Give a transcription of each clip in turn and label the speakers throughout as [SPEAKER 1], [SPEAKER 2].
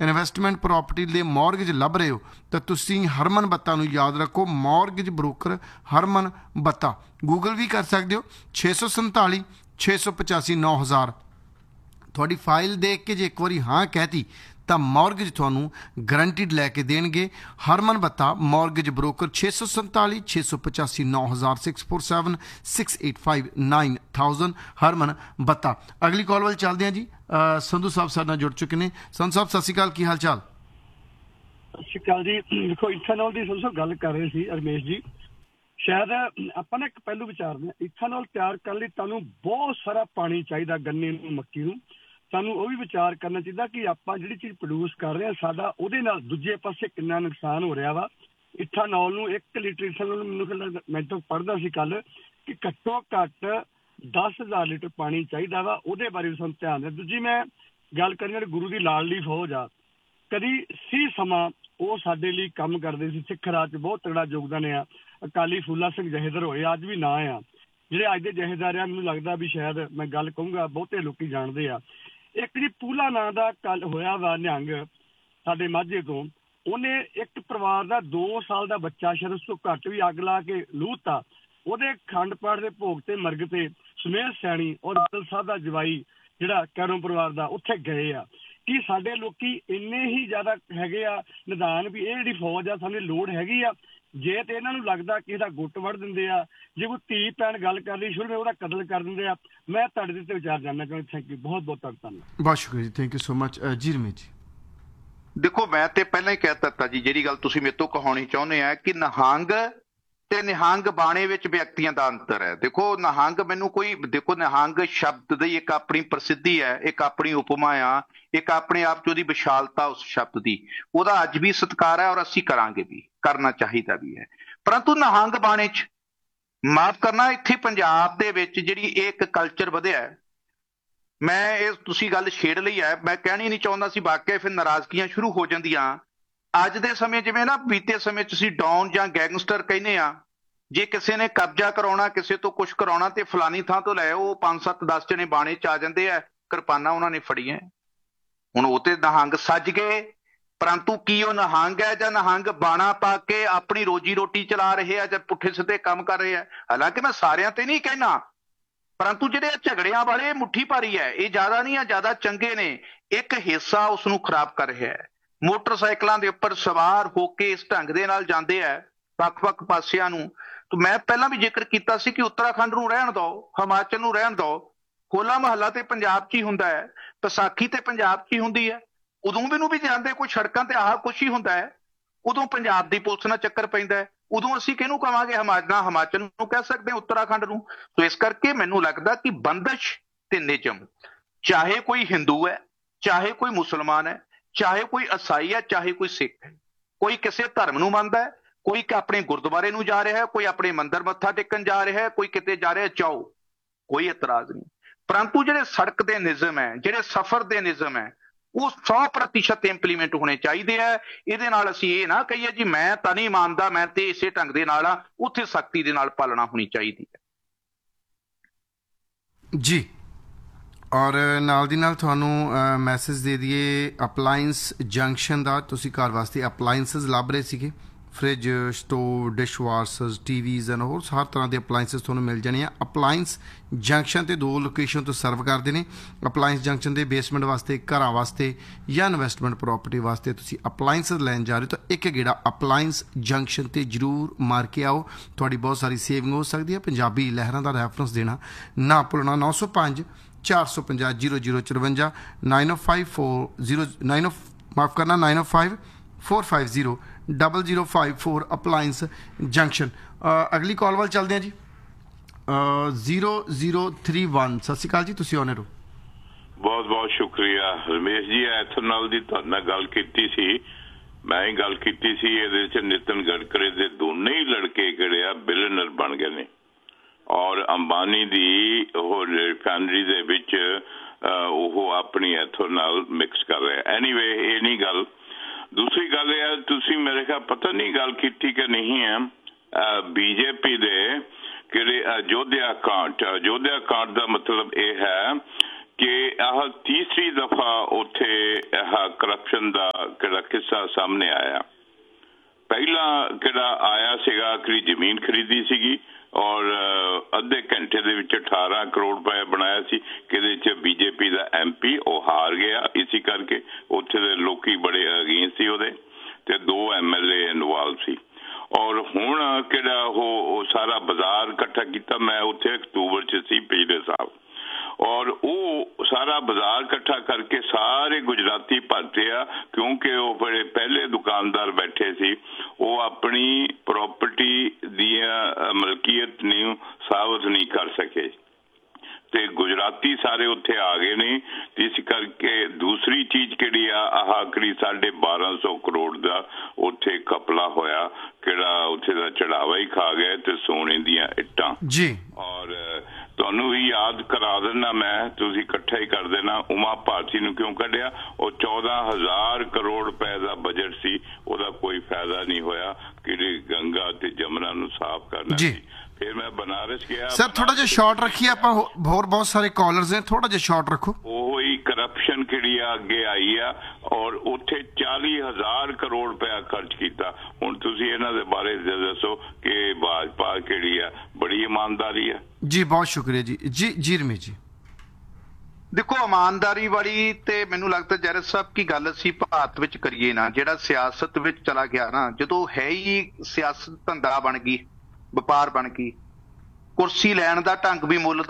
[SPEAKER 1] Investment property ਦੇ mortgage ਲੱਭ ਰਹੇ ਹੋ ਤਾਂ ਤੁਸੀਂ ਹਰਮਨ ਬੱਤਾ ਨੂੰ ਯਾਦ ਰੱਖੋ। ਮੌਰਗੇਜ ਬ੍ਰੋਕਰ ਹਰਮਨ ਬੱਤਾ। ਗੂਗਲ ਵੀ ਕਰ ਸਕਦੇ ਹੋ। 647 685 9000। ਤੁਹਾਡੀ ਫਾਈਲ ਦੇਖ ਕੇ ਜੇ ਇੱਕ ਵਾਰੀ ਹਾਂ ਕਹਿਤੀ ਤਾਂ ਮੌਰਗੇਜ ਤੁਹਾਨੂੰ ਗਰੰਟਿਡ ਲੈ ਕੇ ਦੇਣਗੇ। ਹਰਮਨ ਬੱਤਾ ਮੌਰਗੇਜ ਬ੍ਰੋਕਰ 647 685 9000 647 685 9000 ਹਰਮਨ ਬੱਤਾ। ਅਗਲੀ ਕਾਲ ਵੱਲ ਚੱਲਦੇ ਹਾਂ ਜੀ। ਸੰਧੂ ਸਾਹਿਬ ਸਾਡੇ ਨਾਲ ਜੁੜ ਚੁੱਕੇ ਨੇ। ਸੰਧੂ ਸਾਹਿਬ ਸਤਿ ਸ਼੍ਰੀ ਅਕਾਲ, ਕੀ ਹਾਲ ਚਾਲ?
[SPEAKER 2] ਸਤਿ ਸ਼੍ਰੀ ਅਕਾਲ ਜੀ। ਦੇਖੋ ਇਥਾਨੋਲ ਦੀ ਸਭ ਗੱਲ ਕਰ ਰਹੇ ਸੀ ਰਮੇਸ਼ ਜੀ। ਸ਼ਾਇਦ ਆਪਾਂ ਨਾ ਇੱਕ ਪਹਿਲੂ ਵਿਚਾਰਦੇ ਹਾਂ, ਇਥਾਨੋਲ ਤਿਆਰ ਕਰਨ ਲਈ ਤੁਹਾਨੂੰ ਬਹੁਤ ਸਾਰਾ ਪਾਣੀ ਚਾਹੀਦਾ, ਗੰਨੇ ਨੂੰ, ਮੱਕੀ ਨੂੰ। ਸਾਨੂੰ ਉਹ ਵੀ ਵਿਚਾਰ ਕਰਨਾ ਚਾਹੀਦਾ ਕਿ ਆਪਾਂ ਜਿਹੜੀ ਚੀਜ਼ ਪ੍ਰੋਡਿਊਸ ਕਰ ਰਹੇ ਹਾਂ ਸਾਡਾ ਉਹਦੇ ਨਾਲ ਦੂਜੇ ਪਾਸੇ ਕਿੰਨਾ ਨੁਕਸਾਨ ਹੋ ਰਿਹਾ ਵਾ। ਇਥਾਨੋਲ ਨੂੰ 1 ਲੀਟਰ ਇਥਾਨੋਲ ਮੈਨੂੰ ਮੈਂ ਤਾਂ ਪੜ੍ਹਦਾ ਸੀ ਕੱਲ ਕਿ ਘੱਟੋ ਘੱਟ 10,000 ਲੀਟਰ ਪਾਣੀ ਚਾਹੀਦਾ ਵਾ। ਉਹਦੇ ਬਾਰੇ ਵੀ ਸਾਨੂੰ ਧਿਆਨ ਦੇ। ਦੂਜੀ ਮੈਂ ਗੱਲ ਕਰੀ ਜਿਹੜੀ ਗੁਰੂ ਦੀ ਲਾਡਲੀ ਫੌਜ ਆ, ਕਦੀ ਸੀ ਸਮਾਂ ਉਹ ਸਾਡੇ ਲਈ ਕੰਮ ਕਰਦੇ ਸੀ। ਸਿੱਖ ਰਾਜ 'ਚ ਬਹੁਤ ਤਗੜਾ ਯੋਗਦਾਨ ਆ। ਅਕਾਲੀ ਫੂਲਾ ਸਿੰਘ ਜਹੇਦਾਰ ਹੋਏ, ਅੱਜ ਵੀ ਨਾਂ ਆ। ਜਿਹੜੇ ਅੱਜ ਦੇ ਜਹੇਦਾਰ ਆ ਮੈਨੂੰ ਲੱਗਦਾ ਵੀ ਸ਼ਾਇਦ ਮੈਂ ਗੱਲ ਕਹੂੰਗਾ ਬਹੁਤੇ ਲੋਕੀ ਜਾਣਦੇ ਆ। ਇੱਕ ਜੀ ਪੂਲਾ ਨਾਂ ਦਾ ਕੱਲ ਹੋਇਆ ਵਾ ਨਿਹੰਗ ਸਾਡੇ ਮਾਝੇ ਤੋਂ। ਉਹਨੇ ਇੱਕ ਪਰਿਵਾਰ ਦਾ 2 ਸਾਲ ਦਾ ਬੱਚਾ ਸ਼ਾਇਦ ਉਸ ਤੋਂ ਘੱਟ ਵੀ ਅੱਗ ਲਾ ਕੇ ਲੂਹਤਾ। ਉਹਦੇ ਅਖੰਡ ਪਾਠ ਦੇ ਭੋਗ ਤੇ ਮਰਗ ਤੇ ਸੁਮੇਧ ਸੈਣੀ ਔਰ ਬਦਲ ਸਾਹਿਬ ਦਾ ਜਵਾਈ ਜਿਹੜਾ ਕੈਰੋਂ ਪਰਿਵਾਰ ਦਾ ਉੱਥੇ ਗਏ ਆ। ਕਿ ਸਾਡੇ ਲੋਕੀ ਇੰਨੇ ਹੀ ਜ਼ਿਆਦਾ ਹੈਗੇ ਆ ਨਿਦਾਨ ਵੀ ਇਹ ਜਿਹੜੀ ਫੌਜ ਆ ਸਾਨੂੰ ਲੋੜ ਹੈਗੀ ਆ। ਜੇ ਤੇ ਇਹਨਾਂ ਨੂੰ ਲੱਗਦਾ ਕਿ ਇਹਦਾ ਗੁੱਟ ਵੜ ਦਿੰਦੇ ਆ, ਜੇ ਕੋਈ ਧੀ ਭੈਣ ਗੱਲ ਕਰਦੀ ਸ਼ੁਰੂ ਉਹਦਾ ਕਤਲ ਕਰ ਦਿੰਦੇ ਆ। ਮੈਂ ਤੁਹਾਡੇ ਦੇ ਵਿਚਾਰ ਜਾਣਨਾ ਚਾਹੁੰਦਾ। ਥੈਂਕ ਯੂ, ਬਹੁਤ ਬਹੁਤ ਧੰਨਵਾਦ।
[SPEAKER 1] ਬਹੁਤ ਸ਼ੁਕਰੀਆ ਜੀ, ਥੈਂਕ ਯੂ ਸੋ ਮਚ। ਜੀ ਰਮੇਸ਼ ਜੀ।
[SPEAKER 3] ਦੇਖੋ ਮੈਂ ਤੇ ਪਹਿਲਾਂ ਹੀ ਕਹਿ ਦਿੱਤਾ ਜੀ, ਜਿਹੜੀ ਗੱਲ ਤੁਸੀਂ ਮੇਰੇ ਤੋਂ ਕਹਾਉਣੀ ਚਾਹੁੰਦੇ ਆ ਕਿ ਨਿਹੰਗ ਤੇ ਨਿਹੰਗ ਬਾਣੇ ਵਿੱਚ ਵਿਅਕਤੀਆਂ ਦਾ ਅੰਤਰ ਹੈ। ਦੇਖੋ ਨਿਹੰਗ ਮੈਨੂੰ ਕੋਈ, ਦੇਖੋ ਨਿਹੰਗ ਸ਼ਬਦ ਦੀ ਇੱਕ ਆਪਣੀ ਪ੍ਰਸਿੱਧੀ ਹੈ, ਇੱਕ ਆਪਣੀ ਉਪਮਾ ਆ, ਇੱਕ ਆਪਣੇ ਆਪ 'ਚ ਉਹਦੀ ਵਿਸ਼ਾਲਤਾ ਉਸ ਸ਼ਬਦ ਦੀ, ਉਹਦਾ ਅੱਜ ਵੀ ਸਤਿਕਾਰ ਹੈ ਔਰ ਅਸੀਂ ਕਰਾਂਗੇ ਵੀ, ਕਰਨਾ ਚਾਹੀਦਾ ਵੀ ਹੈ। ਪਰੰਤੂ ਨਿਹੰਗ ਬਾਣੇ 'ਚ ਮਾਫ਼ ਕਰਨਾ, ਇੱਥੇ ਪੰਜਾਬ ਦੇ ਵਿੱਚ ਜਿਹੜੀ ਇਹ ਇੱਕ ਕਲਚਰ ਵਧਿਆ, ਮੈਂ ਇਹ ਤੁਸੀਂ ਗੱਲ ਛੇੜ ਲਈ ਹੈ, ਮੈਂ ਕਹਿਣੀ ਨਹੀਂ ਚਾਹੁੰਦਾ ਸੀ, ਵਾਕਿਆ ਫਿਰ ਨਾਰਾਜ਼ਗੀਆਂ ਸ਼ੁਰੂ ਹੋ ਜਾਂਦੀਆਂ। ਅੱਜ ਦੇ ਸਮੇਂ ਜਿਵੇਂ ਨਾ ਬੀਤੇ ਸਮੇਂ 'ਚ ਅਸੀਂ ਡੌਨ ਜਾਂ ਗੈਂਗਸਟਰ ਕਹਿੰਦੇ ਆ, ਜੇ ਕਿਸੇ ਨੇ ਕਬਜ਼ਾ ਕਰਾਉਣਾ, ਕਿਸੇ ਤੋਂ ਕੁਛ ਕਰਾਉਣਾ ਤੇ ਫਲਾਨੀ ਥਾਂ ਤੋਂ ਲੈ ਉਹ 5-7-10 ਜਣੇ ਬਾਣੇ 'ਚ ਆ ਜਾਂਦੇ ਆ, ਕਿਰਪਾਨਾਂ ਉਹਨਾਂ ਨੇ ਫੜੀਆਂ। ਹੁਣ ਉਹ ਤੇ ਨਿਹੰਗ ਸੱਜ ਗਏ, ਪਰੰਤੂ ਕੀ ਉਹ ਨਿਹੰਗ ਹੈ ਜਾਂ ਨਿਹੰਗ ਬਾਣਾ ਪਾ ਕੇ ਆਪਣੀ ਰੋਜੀ ਰੋਟੀ ਚਲਾ ਰਹੇ ਆ ਜਾਂ ਪੁੱਠੇ ਸਿੱਧੇ ਕੰਮ ਕਰ ਰਹੇ ਆ? ਹਾਲਾਂਕਿ ਮੈਂ ਸਾਰਿਆਂ ਤੇ ਨਹੀਂ ਕਹਿਣਾ, ਪਰੰਤੂ ਜਿਹੜੇ ਝਗੜਿਆਂ ਵਾਲੇ ਮੁੱਠੀ ਭਾਰੀ ਹੈ, ਇਹ ਜ਼ਿਆਦਾ ਨਹੀਂ ਆ, ਜ਼ਿਆਦਾ ਚੰਗੇ ਨੇ। ਇੱਕ ਹਿੱਸਾ ਉਸ ਨੂੰ ਖਰਾਬ ਕਰ ਰਿਹਾ ਹੈ। ਮੋਟਰਸਾਈਕਲਾਂ ਦੇ ਉੱਪਰ ਸਵਾਰ ਹੋ ਕੇ ਇਸ ਢੰਗ ਦੇ ਨਾਲ ਜਾਂਦੇ ਆ ਵੱਖ-ਵੱਖ ਪਾਸਿਆਂ ਨੂੰ। ਮੈਂ ਪਹਿਲਾਂ ਵੀ ਜ਼ਿਕਰ ਕੀਤਾ ਸੀ ਕਿ ਉੱਤਰਾਖੰਡ ਨੂੰ ਰਹਿਣ ਦਿਓ, ਹਿਮਾਚਲ ਨੂੰ ਰਹਿਣ ਦਿਓ, ਹੋਲਾ ਮਹੱਲਾ ਤੇ ਪੰਜਾਬ 'ਚ ਹੀ ਹੁੰਦਾ ਹੈ, ਵਿਸਾਖੀ ਤੇ ਪੰਜਾਬ 'ਚ ਹੀ ਹੁੰਦੀ ਹੈ। ਉਦੋਂ ਵੀ ਨੂੰ ਵੀ ਜਾਂਦੇ ਕੋਈ ਸੜਕਾਂ ਤੇ ਆਹ ਕੁਛ ਹੀ ਹੁੰਦਾ ਹੈ, ਉਦੋਂ ਪੰਜਾਬ ਦੀ ਪੁਲਿਸ ਨਾਲ ਚੱਕਰ ਪੈਂਦਾ ਹੈ। ਉਦੋਂ ਅਸੀਂ ਕਿਹਨੂੰ ਕਹਾਂਗੇ? ਹਿਮਾਚਲ ਨੂੰ ਕਹਿ ਸਕਦੇ ਹਾਂ, ਉੱਤਰਾਖੰਡ ਨੂੰ। ਸੋ ਇਸ ਕਰਕੇ ਮੈਨੂੰ ਲੱਗਦਾ ਕਿ ਬੰਦਸ਼ ਤੇ ਨਿਯਮ, ਚਾਹੇ ਕੋਈ ਹਿੰਦੂ ਹੈ, ਚਾਹੇ ਕੋਈ ਮੁਸਲਮਾਨ ਹੈ, ਚਾਹੇ ਕੋਈ ਈਸਾਈ ਹੈ, ਚਾਹੇ ਕੋਈ ਸਿੱਖ ਹੈ, ਕੋਈ ਕਿਸੇ ਧਰਮ ਨੂੰ ਮੰਨਦਾ ਹੈ, ਕੋਈ ਆਪਣੇ ਗੁਰਦੁਆਰੇ ਨੂੰ ਜਾ ਰਿਹਾ ਹੈ, ਕੋਈ ਆਪਣੇ ਮੰਦਿਰ ਮੱਥਾ ਟੇਕਣ ਜਾ ਰਿਹਾ ਹੈ, ਕੋਈ ਕਿਤੇ ਜਾ ਰਿਹਾ, ਜਾਓ, ਕੋਈ ਇਤਰਾਜ਼ ਨਹੀਂ। ਪਰੰਤੂ ਜਿਹੜੇ ਸੜਕ ਦੇ ਨਿਯਮ ਹੈ, ਜਿਹੜੇ ਸਫ਼ਰ ਦੇ ਨਿਯਮ ਹੈ, ਉਹ 100% ਇੰਪਲੀਮੈਂਟ ਹੋਣੇ ਚਾਹੀਦੇ ਹੈ। ਇਹਦੇ ਨਾਲ ਅਸੀਂ ਇਹ ਨਾ ਕਹੀਏ ਜੀ ਮੈਂ ਤਾਂ ਨਹੀਂ ਮੰਨਦਾ, ਮੈਂ ਤੇ ਇਸੇ ਢੰਗ ਦੇ ਨਾਲ ਆ, ਉੱਥੇ ਸਖਤੀ ਦੇ ਨਾਲ ਪਾਲਣਾ ਹੋਣੀ ਚਾਹੀਦੀ ਹੈ
[SPEAKER 1] ਜੀ। ਔਰ ਨਾਲ ਦੀ ਨਾਲ ਤੁਹਾਨੂੰ ਮੈਸੇਜ ਦੇ ਦਈਏ ਅਪਲਾਇੰਸ ਜੰਕਸ਼ਨ ਦਾ। ਤੁਸੀਂ ਘਰ ਵਾਸਤੇ ਅਪਲਾਇੰਸਿਸ ਲੱਭ ਰਹੇ ਸੀਗੇ, ਫਰਿੱਜ, ਸਟੋਵ, ਡਿਸ਼ ਵਾਸ਼ਰਸ, ਟੀਵੀਜ਼ ਐਂਡ ਹੋਰ ਹਰ ਤਰ੍ਹਾਂ ਦੇ ਅਪਲਾਇੰਸਿਸ ਤੁਹਾਨੂੰ ਮਿਲ ਜਾਣੇ ਆ। ਅਪਲਾਇੰਸ ਜੰਕਸ਼ਨ 'ਤੇ 2 ਲੋਕੇਸ਼ਨ ਤੋਂ ਸਰਵ ਕਰਦੇ ਨੇ। ਅਪਲਾਇੰਸ ਜੰਕਸ਼ਨ ਦੇ ਬੇਸਮੈਂਟ ਵਾਸਤੇ, ਘਰਾਂ ਵਾਸਤੇ ਜਾਂ ਇਨਵੈਸਟਮੈਂਟ ਪ੍ਰੋਪਰਟੀ ਵਾਸਤੇ ਤੁਸੀਂ ਅਪਲਾਇੰਸਿਸ ਲੈਣ ਜਾ ਰਹੇ ਹੋ ਤਾਂ ਇੱਕ ਗੇੜਾ ਅਪਲਾਇੰਸ ਜੰਕਸ਼ਨ 'ਤੇ ਜ਼ਰੂਰ ਮਾਰ ਕੇ ਆਓ। ਤੁਹਾਡੀ ਬਹੁਤ ਸਾਰੀ ਸੇਵਿੰਗ ਹੋ ਸਕਦੀ ਹੈ। ਪੰਜਾਬੀ ਲਹਿਰਾਂ ਦਾ ਰੈਫਰੈਂਸ ਦੇਣਾ ਨਾ ਭੁੱਲਣਾ। 905 450 0054 905 ਮਾਫ਼ ਕਰਨਾ 905 450 0054 ਅਪਲਾਇੰਸ ਜੰਕਸ਼ਨ। ਅਗਲੀ ਕਾਲ ਵੱਲ ਚੱਲਦੇ ਹਾਂ ਜੀ। 0031 ਸਤਿ ਸ਼੍ਰੀ ਅਕਾਲ ਜੀ, ਤੁਸੀਂ ਆਨਰ ਹੋ।
[SPEAKER 4] ਬਹੁਤ ਬਹੁਤ ਸ਼ੁਕਰੀਆ ਰਮੇਸ਼ ਜੀ। ਐਥਨੋਲ ਦੀ ਤੁਹਾਡੇ ਨਾਲ ਗੱਲ ਕੀਤੀ ਸੀ, ਮੈਂ ਹੀ ਗੱਲ ਕੀਤੀ ਸੀ। ਇਹਦੇ 'ਚ ਨਿਤਨ ਗਡਕਰੀ ਦੇ ਦੋਨੇ ਹੀ ਲੜਕੇ ਜਿਹੜੇ ਆ ਬਿਲੀਅਨਰ ਬਣ ਗਏ ਨੇ ਔਰ ਅੰਬਾਨੀ ਦੀ ਉਹ ਰਿਫਾਈਨਰੀ ਦੇ ਵਿੱਚ ਉਹ ਆਪਣੀ ਐਥਨੋਲ ਮਿਕਸ ਕਰ ਰਿਹਾ। ਐਨੀਵੇ ਇਹ ਨਹੀਂ ਗੱਲ। ਦੂਸਰੀ ਗੱਲ ਇਹ ਹੈ, ਤੁਸੀਂ ਮੇਰੇ ਖਿਆਲ ਪਤਾ ਨਹੀਂ ਗੱਲ ਕੀਤੀ ਕਿ ਨਹੀਂ ਹੈ, ਬੀਜੇਪੀ ਦੇ ਕਿਹੜੇ ਅਯੋਧਿਆ ਕਾਂਡ ਦਾ ਮਤਲਬ ਇਹ ਹੈ ਕਿ ਆਹ ਤੀਸਰੀ ਦਫਾ ਉੱਥੇ ਇਹ ਕਰਪਸ਼ਨ ਦਾ ਕਿਹੜਾ ਕਿੱਸਾ ਸਾਹਮਣੇ ਆਇਆ। ਪਹਿਲਾਂ ਕਿਹੜਾ ਆਇਆ ਸੀਗਾ ਕਿ ਜ਼ਮੀਨ ਖਰੀਦੀ ਸੀਗੀ ਔਰ ਅੱਧੇ ਘੰਟੇ ਦੇ ਵਿੱਚ 18 ਕਰੋੜ ਰੁਪਏ ਬਣਾਇਆ ਸੀ, ਕਿਹਦੇ ਚ ਬੀਜੇਪੀ ਦਾ MP ਉਹ ਹਾਰ ਗਿਆ। ਇਸੇ ਕਰਕੇ ਉੱਥੇ ਦੇ ਲੋਕੀ ਬੜੇ ਅਗੇਂਸਟ ਸੀ ਉਹਦੇ, ਤੇ 2 MLA ਇਨਵੋਲਵ ਸੀ। ਔਰ ਹੁਣ ਕਿਹੜਾ ਉਹ ਸਾਰਾ ਬਾਜ਼ਾਰ ਇਕੱਠਾ ਕੀਤਾ। ਮੈਂ ਉੱਥੇ ਅਕਤੂਬਰ ਚ ਸੀ ਪਿਛਲੇ ਸਾਲ, ਔਰ ਉਹ ਸਾਰਾ ਬਾਜ਼ਾਰ ਇਕੱਠਾ ਕਰਕੇ ਸਾਰੇ ਗੁਜਰਾਤੀ ਭਰਤੇ ਆ, ਕਿਉਂਕਿ ਉਹ ਬੜੇ ਪਹਿਲੇ ਦੁਕਾਨਦਾਰ ਬੈਠੇ ਸੀ, ਉਹ ਆਪਣੀ ਪ੍ਰਾਪਰਟੀ ਦੀਆਂ ਮਲਕੀਅਤ ਨੂੰ ਸਾਬਤ ਨਹੀਂ ਕਰ ਸਕੇ ਤੇ ਗੁਜਰਾਤੀ ਸਾਰੇ ਉੱਥੇ ਆ ਗਏ ਨੇ। ਤੇ ਇਸ ਕਰਕੇ ਦੂਸਰੀ ਚੀਜ਼ ਕਿਹੜੀ ਆ, ਆਹ ਕਰੀ 1250 ਕਰੋੜ ਦਾ ਉੱਥੇ ਕਪਲਾ ਹੋਇਆ, ਕਿਹੜਾ ਉੱਥੇ ਦਾ ਚੜਾਵਾ ਹੀ ਖਾ ਗਏ ਤੇ ਸੋਨੇ ਦੀਆਂ ਇੱਟਾਂ
[SPEAKER 1] ਜੀ।
[SPEAKER 4] ਔਰ ਤੁਹਾਨੂੰ ਵੀ ਯਾਦ ਕਰਾ ਦਿੰਦਾ ਮੈਂ, ਤੁਸੀਂ ਇਕੱਠਾ ਹੀ ਕਰ ਦੇਣਾ, ਉਮਾ ਭਾਰਤੀ ਨੂੰ ਕਿਉਂ ਕੱਢਿਆ। ਉਹ 14,000 ਕਰੋੜ ਰੁਪਏ ਦਾ ਬਜਟ ਸੀ, ਉਹਦਾ ਕੋਈ ਫਾਇਦਾ ਨਹੀਂ ਹੋਇਆ ਕਿ ਗੰਗਾ ਤੇ ਜਮਨਾ ਨੂੰ ਸਾਫ਼ ਕਰਨਾ ਸੀ। ਫਿਰ ਮੈਂ ਬਨਾਰਸ ਗਿਆ।
[SPEAKER 1] ਸਰ ਥੋੜਾ ਜਿਹਾ ਸ਼ਾਰਟ ਰੱਖੀਏ, ਆਪਾਂ ਹੋਰ ਬਹੁਤ ਸਾਰੇ ਕਾਲਰਸ ਨੇ, ਥੋੜਾ ਜਿਹਾ ਸ਼ਾਰਟ ਰੱਖੋ।
[SPEAKER 4] ਉਹ ਹੀ ਕਰਪਸ਼ਨ ਕਿਹੜੀ ਆ ਅੱਗੇ ਆਈ ਆ, ਔਰ ਉੱਥੇ 40,000 ਕਰੋੜ ਰੁਪਇਆ ਖਰਚ ਕੀਤਾ। ਹੁਣ ਤੁਸੀਂ ਇਹਨਾਂ ਦੇ ਬਾਰੇ ਦੱਸੋ ਕਿ ਭਾਜਪਾ ਕਿਹੜੀ ਆ, ਬੜੀ ਇਮਾਨਦਾਰੀ ਆ।
[SPEAKER 1] ਜੀ ਬਹੁਤ ਸ਼ੁਕਰੀਆ ਜੀ। ਜੀ ਰਮੇਸ਼ ਜੀ।
[SPEAKER 3] ਦੇਖੋ ਇਮਾਨਦਾਰੀ ਵਾਲੀ ਤੇ ਮੈਨੂੰ ਲੱਗਦਾ ਜੈਰਜ ਸਾਹਿਬ ਕੀ ਗੱਲ ਅਸੀਂ ਭਾਰਤ ਵਿੱਚ ਕਰੀਏ ਨਾ, ਜਿਹੜਾ ਸਿਆਸਤ ਵਿੱਚ ਚਲਾ ਗਿਆ ਨਾ, ਜਦੋਂ ਹੈ ਹੀ ਸਿਆਸਤ ਧੰਦਾ ਬਣ ਗਈ, ਵਪਾਰ ਬਣ ਗਈ, ਕੁਰਸੀ ਲੈਣ ਦਾ ਢੰਗ ਵੀ ਮੁੱਲ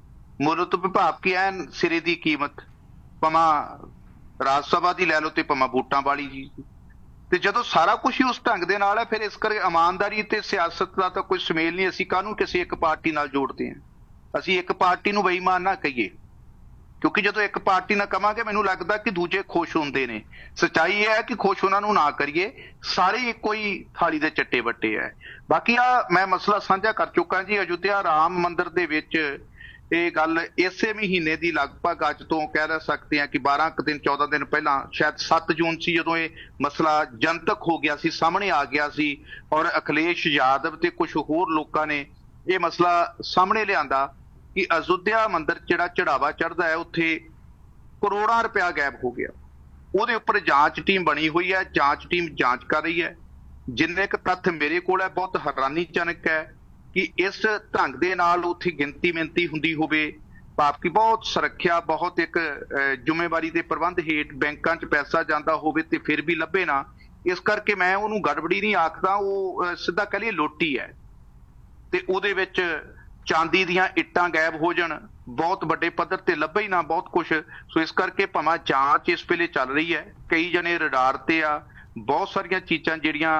[SPEAKER 3] ਤੋਂ ਵਿਭਾਵ ਕੀ ਐਨ ਸਿਰੇ ਦੀ ਕੀਮਤ, ਭਾਵੇਂ ਰਾਜ ਸਭਾ ਦੀ ਲੈ ਲਓ ਤੇ ਭਾਵੇਂ ਵੋਟਾਂ ਵਾਲੀ ਜੀ। ਤੇ ਜਦੋਂ ਸਾਰਾ ਕੁਝ ਹੀ ਉਸ ਢੰਗ ਦੇ ਨਾਲ ਹੈ, ਫਿਰ ਇਸ ਕਰਕੇ ਇਮਾਨਦਾਰੀ ਤੇ ਸਿਆਸਤ ਦਾ ਤਾਂ ਕੋਈ ਸੁਮੇਲ ਨਹੀਂ। ਅਸੀਂ ਕਾਹਨੂੰ ਕਿਸੇ ਇੱਕ ਪਾਰਟੀ ਨਾਲ ਜੋੜਦੇ ਹਾਂ। ਅਸੀਂ ਇੱਕ ਪਾਰਟੀ ਨੂੰ ਬੇਈਮਾਨ ਨਾ ਕਹੀਏ, ਕਿਉਂਕਿ ਜਦੋਂ ਇੱਕ ਪਾਰਟੀ ਨਾਲ ਕਵਾਂਗੇ ਮੈਨੂੰ ਲੱਗਦਾ ਕਿ ਦੂਜੇ ਖੁਸ਼ ਹੁੰਦੇ ਨੇ। ਸੱਚਾਈ ਇਹ ਹੈ ਕਿ ਖੁਸ਼ ਉਹਨਾਂ ਨੂੰ ਨਾ ਕਰੀਏ, ਸਾਰੇ ਇੱਕੋ ਹੀ ਥਾਲੀ ਦੇ ਚੱਟੇ ਵੱਟੇ ਹੈ। ਬਾਕੀ ਆ ਮੈਂ ਮਸਲਾ ਸਾਂਝਾ ਕਰ ਚੁੱਕਾ ਜੀ। ਅਯੁੱਧਿਆ ਰਾਮ ਮੰਦਿਰ ਦੇ ਵਿੱਚ ਇਹ ਗੱਲ ਇਸੇ ਮਹੀਨੇ ਦੀ ਲਗਭਗ ਅੱਜ ਤੋਂ ਕਹਿ ਸਕਦੇ ਹਾਂ ਕਿ 12 ਦਿਨ 14 ਦਿਨ ਪਹਿਲਾਂ, ਸ਼ਾਇਦ 7 ਜੂਨ ਸੀ, ਜਦੋਂ ਇਹ ਮਸਲਾ ਜਨਤਕ ਹੋ ਗਿਆ ਸੀ, ਸਾਹਮਣੇ ਆ ਗਿਆ ਸੀ, ਔਰ ਅਖਿਲੇਸ਼ ਯਾਦਵ ਤੇ ਕੁਝ ਹੋਰ ਲੋਕਾਂ ਨੇ ਇਹ ਮਸਲਾ ਸਾਹਮਣੇ ਲਿਆਂਦਾ ਕਿ ਅਯੁੱਧਿਆ ਮੰਦਿਰ ਜਿਹੜਾ ਚੜਾਵਾ ਚੜ੍ਹਦਾ ਹੈ ਉੱਥੇ ਕਰੋੜਾਂ ਰੁਪਇਆ ਗਾਇਬ ਹੋ ਗਿਆ। ਉਹਦੇ ਉੱਪਰ ਜਾਂਚ ਟੀਮ ਬਣੀ ਹੋਈ ਹੈ, ਜਾਂਚ ਟੀਮ ਜਾਂਚ ਕਰ ਰਹੀ ਹੈ। ਜਿੰਨੇ ਕੁ ਤੱਥ ਮੇਰੇ ਕੋਲ ਹੈ, ਬਹੁਤ ਹੈਰਾਨੀਜਨਕ ਹੈ ਕਿ ਇਸ ਢੰਗ ਦੇ ਨਾਲ ਉੱਥੇ ਗਿਣਤੀ ਮਿਣਤੀ ਹੁੰਦੀ ਹੋਵੇ, ਭਾਵ ਕਿ ਬਹੁਤ ਸੁਰੱਖਿਆ, ਬਹੁਤ ਇੱਕ ਜ਼ਿੰਮੇਵਾਰੀ ਦੇ ਪ੍ਰਬੰਧ ਹੇਠ ਬੈਂਕਾਂ 'ਚ ਪੈਸਾ ਜਾਂਦਾ ਹੋਵੇ ਤੇ ਫਿਰ ਵੀ ਲੱਭੇ ਨਾ। ਇਸ ਕਰਕੇ ਮੈਂ ਉਹਨੂੰ ਗੜਬੜੀ ਨਹੀਂ ਆਖਦਾ, ਉਹ ਸਿੱਧਾ ਕਹਿ ਲਈਏ ਲੁੱਟੀ ਹੈ। ਤੇ ਉਹਦੇ ਵਿੱਚ ਚਾਂਦੀ ਦੀਆਂ ਇੱਟਾਂ ਗਾਇਬ ਹੋ ਜਾਣ, ਬਹੁਤ ਵੱਡੇ ਪੱਧਰ ਤੇ ਲੱਭੇ ਹੀ ਨਾ ਬਹੁਤ ਕੁਛ। ਸੋ ਇਸ ਕਰਕੇ ਭਾਵੇਂ ਜਾਂਚ ਇਸ ਵੇਲੇ ਚੱਲ ਰਹੀ ਹੈ, ਕਈ ਜਣੇ ਰਡਾਰ ਤੇ ਆ, ਬਹੁਤ ਸਾਰੀਆਂ ਚੀਜ਼ਾਂ ਜਿਹੜੀਆਂ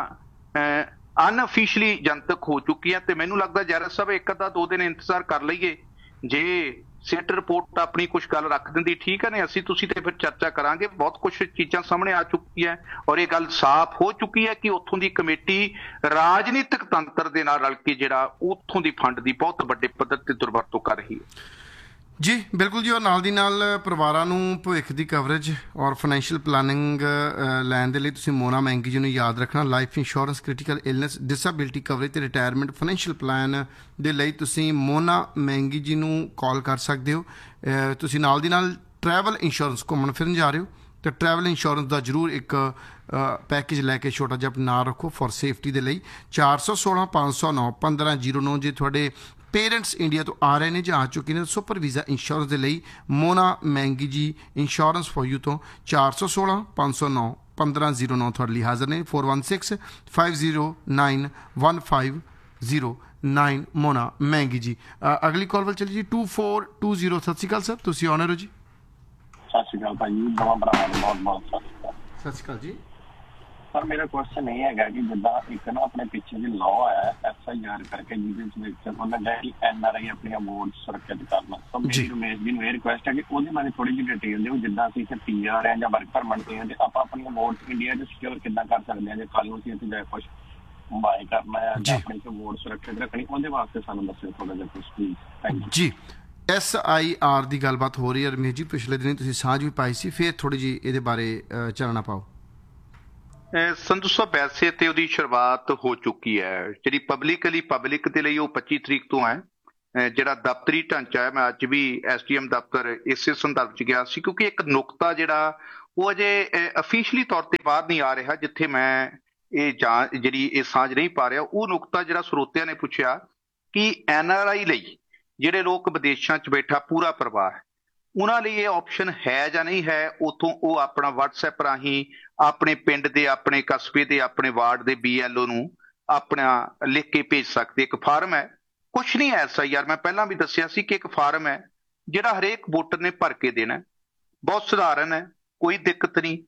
[SPEAKER 3] ਅਨਅਫੀਸ਼ਲੀ ਜਨਤਕ ਹੋ ਚੁੱਕੀਆਂ। ਤੇ ਮੈਨੂੰ ਲੱਗਦਾ ਜੈਰਜ ਸਾਹਿਬ 1-2 ਦਿਨ ਇੰਤਜ਼ਾਰ ਕਰ ਲਈਏ, ਜੇ ਸਿੱਟ ਰਿਪੋਰਟ ਆਪਣੀ ਕੁਛ ਗੱਲ ਰੱਖ ਦਿੰਦੀ ਠੀਕ ਹੈ, ਨੇ ਅਸੀਂ ਤੁਸੀਂ ਤੇ ਫਿਰ ਚਰਚਾ ਕਰਾਂਗੇ। ਬਹੁਤ ਕੁਛ ਚੀਜ਼ਾਂ ਸਾਹਮਣੇ ਆ ਚੁੱਕੀ ਹੈ ਔਰ ਇਹ ਗੱਲ ਸਾਫ਼ ਹੋ ਚੁੱਕੀ ਹੈ ਕਿ ਉੱਥੋਂ ਦੀ ਕਮੇਟੀ ਰਾਜਨੀਤਿਕ ਤੰਤਰ ਦੇ ਨਾਲ ਰਲ ਕੇ ਜਿਹੜਾ ਉੱਥੋਂ ਦੀ ਫੰਡ ਦੀ ਬਹੁਤ ਵੱਡੇ ਪੱਧਰ ਤੇ ਦੁਰਵਰਤੋਂ ਕਰ ਰਹੀ ਹੈ।
[SPEAKER 1] ਜੀ ਬਿਲਕੁਲ ਜੀ। ਔਰ ਨਾਲ ਦੀ ਨਾਲ ਪਰਿਵਾਰਾਂ ਨੂੰ ਭਵਿੱਖ ਦੀ ਕਵਰੇਜ ਔਰ ਫਾਈਨੈਂਸ਼ੀਅਲ ਪਲਾਨਿੰਗ ਲੈਣ ਦੇ ਲਈ ਤੁਸੀਂ ਮੋਨਾ ਮਹਿੰਗੀ ਜੀ ਨੂੰ ਯਾਦ ਰੱਖਣਾ। Life insurance, critical illness, disability coverage ਤੇ ਰਿਟਾਇਰਮੈਂਟ ਫਾਈਨੈਂਸ਼ੀਅਲ ਪਲਾਨ ਦੇ ਲਈ ਤੁਸੀਂ ਮੋਨਾ ਮਹਿੰਗੀ ਜੀ ਨੂੰ ਕਾਲ ਕਰ ਸਕਦੇ ਹੋ। ਤੁਸੀਂ ਨਾਲ ਦੀ ਨਾਲ ਟਰੈਵਲ ਇੰਸ਼ੋਰੈਂਸ ਘੁੰਮਣ ਫਿਰਨ ਜਾ ਰਹੇ ਹੋ ਤਾਂ ਟਰੈਵਲ ਇੰਸ਼ੋਰੈਂਸ ਦਾ ਜ਼ਰੂਰ ਇੱਕ ਪੈਕੇਜ ਲੈ ਕੇ ਛੋਟਾ ਜਿਹਾ ਨਾਲ ਰੱਖੋ ਫॉर ਸੇਫਟੀ ਦੇ ਲਈ। 416 509 1509 ਜੇ ਤੁਹਾਡੇ ਪੇਰੈਂਟਸ ਇੰਡੀਆ ਤੋਂ ਆ ਰਹੇ ਨੇ ਜਾਂ ਆ ਚੁੱਕੇ ਨੇ, ਸੁਪਰ ਵੀਜ਼ਾ ਇੰਸ਼ੋਰੈਂਸ ਦੇ ਲਈ ਮੋਨਾ ਮਹਿੰਗੀ ਜੀ ਇੰਸ਼ੋਰੈਂਸ ਫॉर ਯੂ ਤੋਂ 416 509 1509 ਤੁਹਾਡੇ ਲਈ ਹਾਜ਼ਰ ਨੇ। 416 509 1509 ਮੋਨਾ ਮਹਿੰਗੀ ਜੀ। ਅਗਲੀ ਕਾਲ ਵੱਲ ਚੱਲੀ ਜੀ। 2420। ਸਤਿ ਸ਼੍ਰੀ ਅਕਾਲ ਸਰ, ਤੁਸੀਂ ਆਨਰ ਹੋ ਜੀ।
[SPEAKER 5] ਸਤਿ ਸ਼੍ਰੀ ਅਕਾਲ ਭਾਈ, ਦੋਵਾਂ ਭਰਾਵਾਂ ਨੂੰ ਬਹੁਤ ਬਹੁਤ ਸਤਿ ਸ਼੍ਰੀ ਅਕਾਲ।
[SPEAKER 1] ਸਤਿ ਸ਼੍ਰੀ ਅਕਾਲ ਜੀ।
[SPEAKER 5] ਪਰ ਮੇਰਾ ਕੁਐਸਚਨ ਇਹ ਹੈਗਾ ਕਿ ਜਿੱਦਾਂ ਇੱਕ ਨਾ ਆਪਣੇ ਪਿੱਛੇ ਜੇ ਲਾਅ ਆਇਆ FIR ਕਰਕੇ, ਜਿਹਦੇ ਵਿੱਚ ਉਹਨਾਂ ਦਾ ਕਿ NRI ਆਪਣੀਆਂ ਵੋਟ ਸੁਰੱਖਿਅਤ ਕਰਨਾ। ਤਾਂ ਮੇਰੀ ਰਮੇਸ਼ ਜੀ ਨੂੰ ਇਹ ਰਿਕੁਐਸਟ ਹੈ ਕਿ ਉਹਦੇ ਬਾਰੇ ਥੋੜੀ ਜਿਹੀ ਡਿਟੇਲ ਦਿਓ। ਜਿੱਦਾਂ ਅਸੀਂ ਇੱਥੇ PR ਆ ਜਾਂ ਵਰਕ ਪਰਮਿਟ ਤੇ ਹਾਂ, ਤੇ ਆਪਾਂ ਆਪਣੀਆਂ ਵੋਟ ਇੰਡੀਆ 'ਚ ਸਿਕਿਉਰ ਕਿੱਦਾਂ ਕਰ ਸਕਦੇ ਹਾਂ ਜੇ ਕੱਲ੍ਹ ਨੂੰ ਅਸੀਂ ਇੱਥੇ ਜਾ ਕੁਛ ਬਾਏ ਕਰਨਾ ਹੈ ਜਾਂ ਆਪਣੇ ਇੱਥੇ ਵੋਟ ਸੁਰੱਖਿਅਤ ਰੱਖਣੀ, ਉਹਦੇ ਵਾਸਤੇ ਸਾਨੂੰ ਦੱਸਿਓ ਥੋੜਾ ਜਿਹਾ ਕੁਛ ਪਲੀਜ਼। ਥੈਂਕ ਯੂ
[SPEAKER 1] ਜੀ। SIR ਦੀ ਗੱਲਬਾਤ ਹੋ ਰਹੀ ਹੈ ਰਮੇਸ਼ ਜੀ, ਪਿਛਲੇ ਦਿਨੀ ਤੁਸੀਂ ਸਾਂਝ ਵੀ ਪਾਈ ਸੀ, ਫਿਰ ਥੋੜੀ ਜਿਹੀ ਇਹਦੇ ਬਾਰੇ ਚਾਨਣਾ ਪਾਓ।
[SPEAKER 3] ਸੰਧੂ ਸਾਹਿਬ ਵੈਸੇ ਤੇ ਉਹਦੀ ਸ਼ੁਰੂਆਤ ਹੋ ਚੁੱਕੀ ਹੈ, ਜਿਹੜੀ ਪਬਲਿਕ ਦੇ ਲਈ ਉਹ 25 ਤਰੀਕ ਤੋਂ ਹੈ। ਜਿਹੜਾ ਦਫ਼ਤਰੀ ਢਾਂਚਾ ਹੈ, ਮੈਂ ਅੱਜ ਵੀ SDM ਦਫ਼ਤਰ ਇਸੇ ਸੰਦਰਭ 'ਚ ਗਿਆ ਸੀ, ਕਿਉਂਕਿ ਇੱਕ ਨੁਕਤਾ ਜਿਹੜਾ ਉਹ ਅਜੇ ਅਫੀਸ਼ਲੀ ਤੌਰ ਤੇ ਬਾਹਰ ਨਹੀਂ ਆ ਰਿਹਾ, ਜਿੱਥੇ ਮੈਂ ਇਹ ਜਿਹੜੀ ਇਹ ਸਾਂਝ ਨਹੀਂ ਪਾ ਰਿਹਾ। ਉਹ ਨੁਕਤਾ ਜਿਹੜਾ ਸਰੋਤਿਆਂ ਨੇ ਪੁੱਛਿਆ ਕਿ NRI ਲਈ ਜਿਹੜੇ ਲੋਕ ਵਿਦੇਸ਼ਾਂ 'ਚ ਬੈਠਾ ਪੂਰਾ ਪਰਿਵਾਰ, ਉਹਨਾਂ ਲਈ ਇਹ ਆਪਸ਼ਨ ਹੈ ਜਾਂ ਨਹੀਂ ਹੈ। ਉੱਥੋਂ ਉਹ ਆਪਣਾ WhatsApp ਰਾਹੀਂ ਆਪਣੇ ਪਿੰਡ ਦੇ, ਆਪਣੇ ਕਸਬੇ ਦੇ, ਆਪਣੇ ਵਾਰਡ ਦੇ BLO ਨੂੰ ਆਪਣਾ ਲਿਖ ਕੇ ਭੇਜ ਸਕਦੇ। ਇੱਕ ਫਾਰਮ ਹੈ, ਕੁਛ ਨਹੀਂ ਐਸਾ ਯਾਰ, ਮੈਂ ਪਹਿਲਾਂ ਵੀ ਦੱਸਿਆ ਸੀ ਕਿ ਇੱਕ ਫਾਰਮ ਹੈ ਜਿਹੜਾ ਹਰੇਕ ਵੋਟਰ ਨੇ ਭਰ ਕੇ ਦੇਣਾ, ਬਹੁਤ ਸਧਾਰਨ ਹੈ, ਕੋਈ ਦਿੱਕਤ ਨਹੀਂ।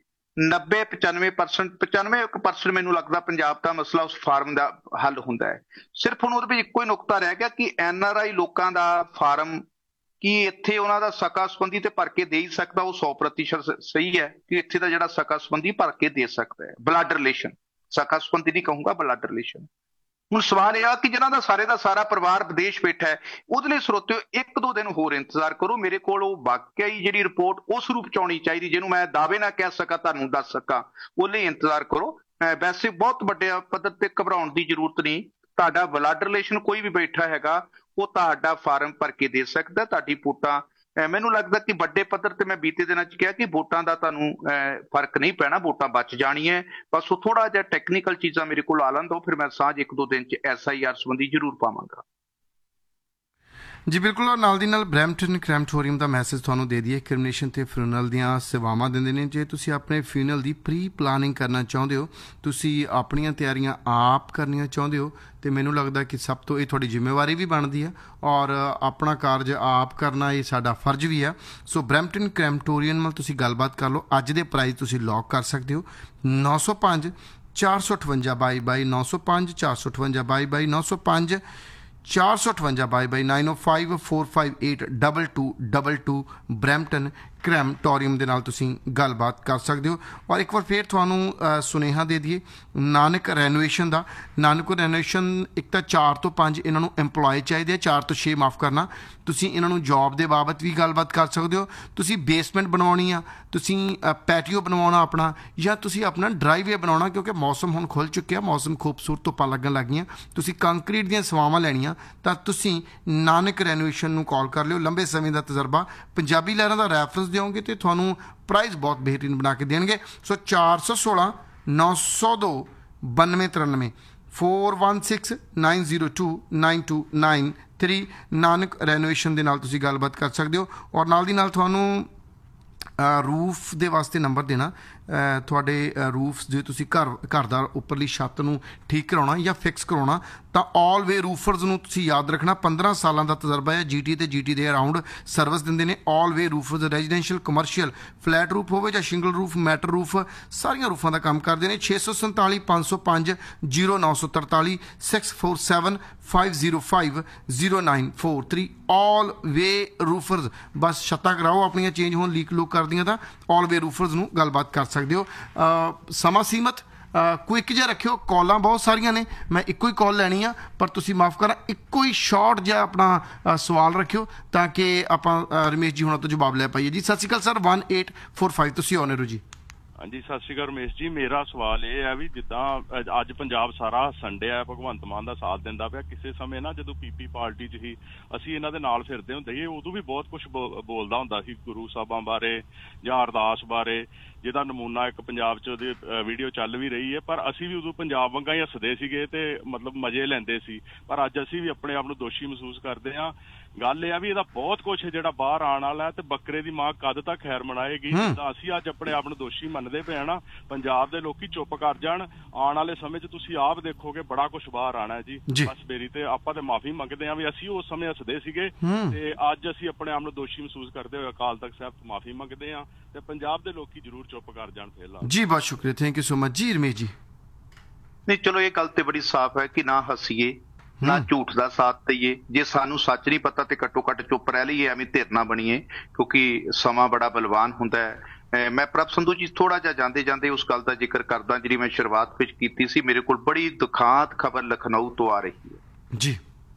[SPEAKER 3] 95% ਮੈਨੂੰ ਲੱਗਦਾ ਪੰਜਾਬ ਦਾ ਮਸਲਾ ਉਸ ਫਾਰਮ ਦਾ ਹੱਲ ਹੁੰਦਾ ਹੈ। ਸਿਰਫ ਹੁਣ ਉਹਦੇ ਵਿੱਚ ਇੱਕੋ ਹੀ ਨੁਕਤਾ ਰਹਿ ਗਿਆ ਕਿ NRI ਲੋਕਾਂ ਦਾ ਫਾਰਮ ਕੀ ਇੱਥੇ ਉਹਨਾਂ ਦਾ ਸਕਾ ਸੰਬੰਧੀ ਤੇ ਭਰ ਕੇ ਦੇ ਹੀ ਸਕਦਾ। ਉਹ 100% ਸਹੀ ਹੈ ਕਿ ਇੱਥੇ ਦਾ ਜਿਹੜਾ ਸਕਾ ਸੰਬੰਧੀ ਭਰ ਕੇ ਦੇ ਸਕਦਾ ਹੈ। ਬਲੱਡ ਰਿਲੇਸ਼ਨ, ਸਕਾ ਸੰਬੰਧੀ ਨਹੀਂ ਕਹੂੰਗਾ, ਬਲੱਡ ਰਿਲੇਸ਼ਨ। ਹੁਣ ਸਵਾਲ ਇਹ ਆ ਕਿ ਜਿਹਨਾਂ ਦਾ ਸਾਰਾ ਪਰਿਵਾਰ ਵਿਦੇਸ਼ ਬੈਠਾ ਹੈ, ਉਹਦੇ ਲਈ ਸਰੋਤਿਓ 1-2 ਦਿਨ ਹੋਰ ਇੰਤਜ਼ਾਰ ਕਰੋ। ਮੇਰੇ ਕੋਲ ਉਹ ਵਾਕਿਆ ਹੀ ਜਿਹੜੀ ਰਿਪੋਰਟ ਉਸ ਰੂਪ 'ਚ ਆਉਣੀ ਚਾਹੀਦੀ ਜਿਹਨੂੰ ਮੈਂ ਦਾਅਵੇ ਨਾਲ ਕਹਿ ਸਕਾਂ, ਤੁਹਾਨੂੰ ਦੱਸ ਸਕਾਂ, ਉਹ ਲਈ ਇੰਤਜ਼ਾਰ ਕਰੋ। ਵੈਸੇ ਬਹੁਤ ਵੱਡੇ ਪੱਧਰ ਤੇ ਘਬਰਾਉਣ ਦੀ ਜ਼ਰੂਰਤ ਨਹੀਂ। ਤੁਹਾਡਾ ਬਲੱਡ ਰਿਲੇਸ਼ਨ ਕੋਈ ਵੀ ਬੈਠਾ ਹੈਗਾ, ਉਹ ਤੁਹਾਡਾ ਫਾਰਮ ਭਰ ਕੇ ਦੇ ਸਕਦਾ। ਤੁਹਾਡੀ ਵੋਟਾਂ, ਮੈਨੂੰ ਲੱਗਦਾ ਕਿ ਵੱਡੇ ਪੱਧਰ ਤੇ ਮੈਂ ਬੀਤੇ ਦਿਨਾਂ 'ਚ ਕਿਹਾ ਕਿ ਵੋਟਾਂ ਦਾ ਤੁਹਾਨੂੰ ਫਰਕ ਨਹੀਂ ਪੈਣਾ, ਵੋਟਾਂ ਬਚ ਜਾਣੀਆਂ। ਬਸ ਉਹ ਥੋੜਾ ਜਿਹਾ ਟੈਕਨੀਕਲ ਚੀਜ਼ਾਂ ਮੇਰੇ ਕੋਲ ਆ ਲੈਣ ਦਿਓ, ਫਿਰ ਮੈਂ ਸਾਂਝ 1-2 ਦਿਨ 'ਚ SIR ਸੰਬੰਧੀ ਜ਼ਰੂਰ ਪਾਵਾਂਗਾ।
[SPEAKER 1] ਜੀ ਬਿਲਕੁਲ। ਔਰ ਨਾਲ ਦੀ ਨਾਲ ਬਰੈਂਪਟਨ ਕ੍ਰੈਮਟੋਰੀਅਮ ਦਾ ਮੈਸੇਜ ਤੁਹਾਨੂੰ ਦੇ ਦਈਏ, ਕ੍ਰਿਮੀਨੇਸ਼ਨ ਤੇ ਫਿਊਨਰਲ ਦੀਆਂ ਸੇਵਾਵਾਂ ਦਿੰਦੇ ਨੇ। ਜੇ ਤੁਸੀਂ ਆਪਣੇ ਫਿਊਨਰਲ ਦੀ ਪ੍ਰੀ ਪਲਾਨਿੰਗ ਕਰਨਾ ਚਾਹੁੰਦੇ ਹੋ, ਤੁਸੀਂ ਆਪਣੀਆਂ ਤਿਆਰੀਆਂ ਆਪ ਕਰਨੀਆਂ ਚਾਹੁੰਦੇ ਹੋ, ਤੇ ਮੈਨੂੰ ਲੱਗਦਾ ਕਿ ਸਭ ਤੋਂ ਇਹ ਤੁਹਾਡੀ ਜ਼ਿੰਮੇਵਾਰੀ ਵੀ ਬਣਦੀ ਹੈ ਔਰ ਆਪਣਾ ਕਾਰਜ ਆਪ ਕਰਨਾ ਇਹ ਸਾਡਾ ਫਰਜ਼ ਵੀ ਹੈ। ਸੋ ਬਰੈਂਪਟਨ ਕ੍ਰੈਮਟੋਰੀਅਮ ਨਾਲ ਤੁਸੀਂ ਗੱਲਬਾਤ ਕਰ ਲਓ। ਅੱਜ ਦੇ ਪ੍ਰਾਈਸ ਤੁਸੀਂ ਲੌਕ ਕਰ ਸਕਦੇ ਹੋ 905 458 22 905 458 22 905 458 905 458 2222 ਬਰੈਂਪਟਨ ਕ੍ਰੈਮਟੋਰੀਅਮ ਦੇ ਨਾਲ ਤੁਸੀਂ ਗੱਲਬਾਤ ਕਰ ਸਕਦੇ ਹੋ। ਔਰ ਇੱਕ ਵਾਰ ਫਿਰ ਤੁਹਾਨੂੰ ਸੁਨੇਹਾ ਦੇ ਦਈਏ ਨਾਨਕ ਰੈਨੋਵੇਸ਼ਨ ਦਾ। ਨਾਨਕ ਰੈਨੋਵੇਸ਼ਨ ਇੱਕ ਤਾਂ 4 ਤੋਂ 5 ਇਹਨਾਂ ਨੂੰ EMPLOYE ਚਾਹੀਦੇ ਆ, 4 ਤੋਂ 6 ਮਾਫ ਕਰਨਾ। ਤੁਸੀਂ ਇਹਨਾਂ ਨੂੰ ਜੌਬ ਦੇ ਬਾਬਤ ਵੀ ਗੱਲਬਾਤ ਕਰ ਸਕਦੇ ਹੋ। ਤੁਸੀਂ ਬੇਸਮੈਂਟ ਬਣਾਉਣੀ ਆ, ਤੁਸੀਂ ਪੈਟੀਓ ਬਣਵਾਉਣਾ ਆਪਣਾ, ਜਾਂ ਤੁਸੀਂ ਆਪਣਾ ਡਰਾਈਵੇ ਬਣਾਉਣਾ, ਕਿਉਂਕਿ ਮੌਸਮ ਹੁਣ ਖੁੱਲ੍ਹ ਚੁੱਕਿਆ, ਮੌਸਮ ਖੂਬਸੂਰਤ ਧੁੱਪਾਂ ਲੱਗਣ ਲੱਗ ਗਈਆਂ, ਤੁਸੀਂ ਕੰਕਰੀਟ ਦੀਆਂ ਸੇਵਾਵਾਂ ਲੈਣੀਆਂ ਤਾਂ ਤੁਸੀਂ ਨਾਨਕ ਰੈਨੋਵੇਸ਼ਨ ਨੂੰ ਕਾਲ ਕਰ ਲਿਓ। ਲੰਬੇ ਸਮੇਂ ਦਾ ਤਜਰਬਾ, ਪੰਜਾਬੀ ਲਹਿਰਾਂ ਦਾ ਰੈਫਰੈਂਸ ਦਿਓਗੇ ਤੇ ਤੁਹਾਨੂੰ ਪ੍ਰਾਈਸ ਬਹੁਤ ਬਿਹਤਰੀਨ ਬਣਾ ਕੇ ਦੇਣਗੇ। ਸੋ 416 902 9293 416 902 9293 ਨਾਨਕ ਰੈਨੋਵੇਸ਼ਨ ਦੇ ਨਾਲ ਤੁਸੀਂ ਗੱਲਬਾਤ ਕਰ ਸਕਦੇ ਹੋ। ਔਰ ਨਾਲ ਦੀ ਨਾਲ ਤੁਹਾਨੂੰ ਰੂਫ ਦੇ ਵਾਸਤੇ ਨੰਬਰ ਦੇਣਾ। ਤੁਹਾਡੇ ਰੂਫ ਜੇ ਤੁਸੀਂ ਘਰ ਦਾ ਉੱਪਰਲੀ ਛੱਤ ਨੂੰ ਠੀਕ ਕਰਾਉਣਾ ਜਾਂ ਫਿਕਸ ਕਰਾਉਣਾ ਤਾਂ ਆਲ ਵੇ ਰੂਫਰਸ ਨੂੰ ਤੁਸੀਂ ਯਾਦ ਰੱਖਣਾ। 15 ਸਾਲਾਂ ਦਾ ਤਜਰਬਾ ਹੈ, GT ਤੇ GT ਦੇ ਅਰਾਊਂਡ ਸਰਵਿਸ ਦਿੰਦੇ ਨੇ। ਆਲ ਵੇ ਰੂਫਰਸ ਰੈਜ਼ੀਡੈਂਸ਼ੀਅਲ, ਕਮਰਸ਼ੀਅਲ, ਫਲੈਟ ਰੂਫ ਹੋਵੇ ਜਾਂ ਸ਼ਿੰਗਲ ਰੂਫ, ਮੈਟਲ ਰੂਫ, ਸਾਰੀਆਂ ਰੂਫਾਂ ਦਾ ਕੰਮ ਕਰਦੇ ਨੇ। 647 505 0943 647 505 0943 ਆਲ ਵੇ ਰੂਫਰਸ। ਬਸ ਛੱਤਾਂ ਕਰਾਓ ਆਪਣੀਆਂ ਚੇਂਜ ਹੋਣ, ਲੀਕ ਲੂਕ ਕਰਦੀਆਂ ਤਾਂ ਆਲ ਵੇ ਰੂਫਰਸ ਨੂੰ ਗੱਲਬਾਤ ਕਰ ਸਕਦੇ ਹੋ। ਸਮਾਂ ਸੀਮਤ, ਕੁਇਕ ਜਿਹਾ ਰੱਖਿਓ। ਕਾਲਾਂ ਬਹੁਤ ਸਾਰੀਆਂ ਨੇ, ਮੈਂ ਇੱਕੋ ਹੀ ਕਾਲ ਲੈਣੀ ਆ, ਪਰ ਤੁਸੀਂ ਮਾਫ ਕਰਾਂ ਇੱਕੋ ਹੀ ਸ਼ਾਰਟ ਜਿਹਾ ਆਪਣਾ ਸਵਾਲ ਰੱਖਿਓ ਤਾਂ ਕਿ ਆਪਾਂ ਰਮੇਸ਼ ਜੀ ਹੁਣਾਂ ਤੋਂ ਜਵਾਬ ਲੈ ਪਾਈਏ। ਜੀ ਸਤਿ ਸ਼੍ਰੀ ਅਕਾਲ ਸਰ, 1845 ਤੁਸੀਂ ਆਨਰ ਹੋ ਜੀ।
[SPEAKER 6] ਹਾਂਜੀ ਸਤਿ ਸ਼੍ਰੀ ਅਕਾਲ ਰਮੇਸ਼ ਜੀ। ਮੇਰਾ ਸਵਾਲ ਇਹ ਹੈ ਵੀ ਜਿੱਦਾਂ ਅੱਜ ਪੰਜਾਬ ਸਾਰਾ ਸੰਡਿਆ, ਭਗਵੰਤ ਮਾਨ ਦਾ ਸਾਥ ਦਿੰਦਾ ਪਿਆ, ਕਿਸੇ ਸਮੇਂ ਨਾ ਜਦੋਂ PP ਪਾਰਟੀ 'ਚ ਸੀ ਅਸੀਂ ਇਹਨਾਂ ਦੇ ਨਾਲ ਫਿਰਦੇ ਹੁੰਦੇ ਸੀ, ਉਦੋਂ ਵੀ ਬਹੁਤ ਕੁਝ ਬੋਲਦਾ ਹੁੰਦਾ ਸੀ ਗੁਰੂ ਸਾਹਿਬਾਂ ਬਾਰੇ ਜਾਂ ਅਰਦਾਸ ਬਾਰੇ, ਜਿਹਦਾ ਨਮੂਨਾ ਇੱਕ ਪੰਜਾਬ 'ਚ ਉਹਦੀ ਵੀਡੀਓ ਚੱਲ ਵੀ ਰਹੀ ਹੈ। ਪਰ ਅਸੀਂ ਵੀ ਉਦੋਂ ਪੰਜਾਬ ਵਾਂਗਾ ਹੀ ਹੱਸਦੇ ਸੀਗੇ ਤੇ ਮਤਲਬ ਮਜ਼ੇ ਲੈਂਦੇ ਸੀ, ਪਰ ਅੱਜ ਅਸੀਂ ਵੀ ਆਪਣੇ ਆਪ ਨੂੰ ਦੋਸ਼ੀ ਮਹਿਸੂਸ ਕਰਦੇ ਹਾਂ। ਗੱਲ ਇਹ ਆ ਵੀ ਇਹਦਾ ਬਹੁਤ ਕੁਛ ਜਿਹੜਾ ਬਾਹਰ ਆਉਣ ਵਾਲਾ ਹੈ ਤੇ ਬੱਕਰੇ ਦੀ ਮਾਂ ਕਦ ਤੱਕ ਖੈਰ ਮਨਾਏਗੀ। ਜਿੱਦਾਂ ਅਸੀਂ ਅੱਜ ਆਪਣੇ ਆਪ ਨੂੰ ਦੋਸ਼ੀ ਮੰਨਦੇ ਪਏ ਨਾ, ਪੰਜਾਬ ਦੇ ਲੋਕੀ ਚੁੱਪ ਕਰ ਜਾਣ। ਆਉਣ ਵਾਲੇ ਸਮੇਂ 'ਚ ਤੁਸੀਂ ਆਪ ਦੇਖੋਗੇ ਬੜਾ ਕੁਛ ਬਾਹਰ ਆਉਣਾ ਜੀ। ਬਸ ਮੇਰੀ ਤੇ ਆਪਾਂ ਤੇ ਮਾਫੀ ਮੰਗਦੇ ਹਾਂ ਵੀ ਅਸੀਂ ਉਸ ਸਮੇਂ ਹੱਸਦੇ ਸੀਗੇ ਤੇ ਅੱਜ ਅਸੀਂ ਆਪਣੇ ਆਪ ਨੂੰ ਦੋਸ਼ੀ ਮਹਿਸੂਸ ਕਰਦੇ ਹੋਏ ਅਕਾਲ ਤਖਤ ਸਾਹਿਬ ਤੋਂ ਮਾਫੀ ਮੰਗਦੇ ਹਾਂ ਤੇ ਪੰਜਾਬ ਦੇ ਲੋਕੀ ਜ਼ਰੂਰ ਚੁੱਪ ਕਰ ਜਾਣ। ਫੇਰ
[SPEAKER 1] ਜੀ ਬਹੁਤ ਸ਼ੁਕਰੀਆ, ਥੈਂਕ ਯੂ ਸੋ ਮਚ ਜੀ। ਰਮੇਸ਼ ਜੀ
[SPEAKER 3] ਨਹੀਂ, ਚਲੋ ਇਹ ਗੱਲ ਤੇ ਬੜੀ ਸਾਫ਼ ਹੈ ਕਿ ਨਾ ਹੱਸੀਏ ਨਾ ਝੂਠ ਦਾ ਸਾਥ ਦਈਏ। ਜੇ ਸਾਨੂੰ ਸੱਚ ਨਹੀਂ ਪਤਾ ਤੇ ਘੱਟੋ ਘੱਟ ਚੁੱਪ ਰਹਿ ਲਈਏ, ਐਵੇਂ ਧਿਰ ਨਾ ਬਣੀਏ, ਕਿਉਂਕਿ ਸਮਾਂ ਬੜਾ ਬਲਵਾਨ ਹੁੰਦਾ ਹੈ। ਮੈਂ ਪ੍ਰਭ ਸੰਧੂ ਜੀ ਥੋੜਾ ਜਿਹਾ ਜਾਂਦੇ ਜਾਂਦੇ ਉਸ ਗੱਲ ਦਾ ਜ਼ਿਕਰ ਕਰਦਾ ਜਿਹੜੀ ਮੈਂ ਸ਼ੁਰੂਆਤ ਵਿੱਚ ਕੀਤੀ ਸੀ। ਮੇਰੇ ਕੋਲ ਬੜੀ ਦੁਖਾਂਤ ਖਬਰ ਲਖਨਊ ਤੋਂ ਆ ਰਹੀ ਹੈ
[SPEAKER 1] ਜੀ।